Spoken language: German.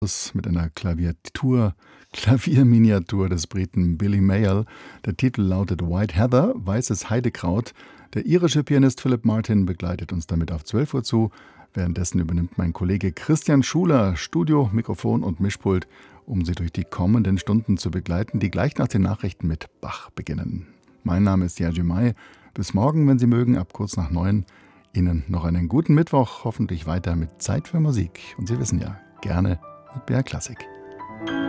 mit einer Klavierminiatur des Briten Billy Mayall. Der Titel lautet White Heather, weißes Heidekraut. Der irische Pianist Philip Martin begleitet uns damit auf 12 Uhr zu. Währenddessen übernimmt mein Kollege Christian Schuler Studio, Mikrofon und Mischpult, um Sie durch die kommenden Stunden zu begleiten, die gleich nach den Nachrichten mit Bach beginnen. Mein Name ist Jerzy May. Bis morgen, wenn Sie mögen, ab kurz nach 9. Ihnen noch einen guten Mittwoch, hoffentlich weiter mit Zeit für Musik. Und Sie wissen ja, gerne mit BR Klassik.